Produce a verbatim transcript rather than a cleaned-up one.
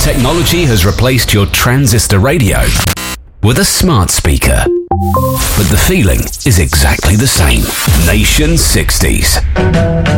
Technology has replaced your transistor radio with a smart speaker. But the feeling is exactly the same. Nation sixties.